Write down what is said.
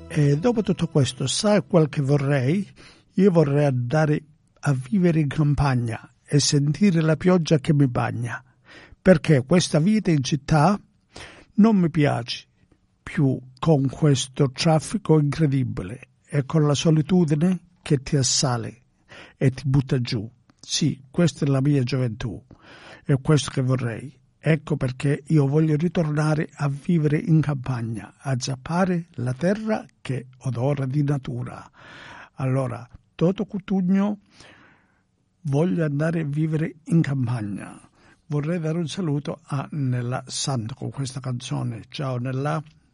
E dopo tutto questo, sai quel che vorrei? Io vorrei andare a vivere in campagna e sentire la pioggia che mi bagna, perché questa vita in città non mi piace più, con questo traffico incredibile e con la solitudine che ti assale e ti butta giù. Sì, questa è la mia gioventù, è questo che vorrei. Ecco perché io voglio ritornare a vivere in campagna, a zappare la terra che odora di natura. Allora, Toto Cutugno, voglio andare a vivere in campagna. Vorrei dare un saluto a Nella Santo con questa canzone. Ciao Nella.